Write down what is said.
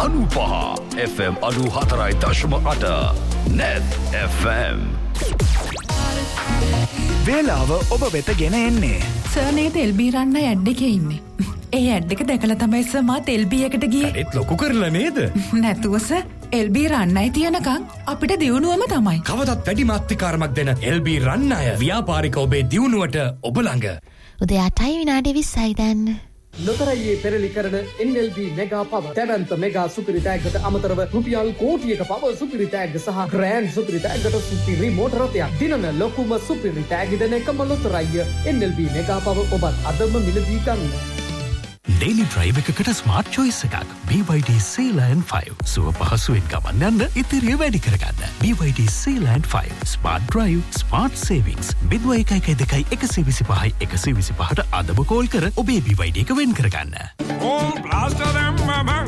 95 FM 94.8 Net FM. වේලාව ඔබ වෙත ගෙන එන්නේ සර්නේද එල්බී රන්න ඇඩ් එකේ ඉන්නේ. ඒ ඇඩ් එක දැකලා තමයි සර් මාත් එල්බී එකට ගියේ. ඒත් ලොකු කරලා නේද? නැතුව සර් එල්බී රන්නයි තියනකම් අපිට දියුණුවම තමයි. කවදත් වැඩි මාත්‍රිකාරමක් දෙන එල්බී රන්න අය ව්‍යාපාරික ඔබේ දියුණුවට ඔබ ළඟ. උදේ 8යි විනාඩි 20යි දැන්. නොතරයේ පෙරලි කරන NLB මෙගා පව දැවන්ත මෙගා සුපිරි තෑග්ගට අමතරව රුපියල් කෝටියක පව සුපිරි තෑග්ග සහ ග්‍රෑන්ඩ් සුපිරි තෑග්ගට සුපිරි මෝටර රථයක් දිනන ලොකුම සුපිරි තෑග්ග දෙන එකම ලොතරැය NLB මෙගා පව ඔබත් අදම මිලදී ගන්න. Daily drive එකකට smart choice එකක් BYD Sealand 5 සුව පහසුවෙන් ගමන් යන්න ඉතිරිය වැඩි කරගන්න BYD Sealand 5 smart drive smart savings 0112 125 125ට අදම කෝල් කර ඔබේ BYD එක වෙන් කරගන්න. All blaster them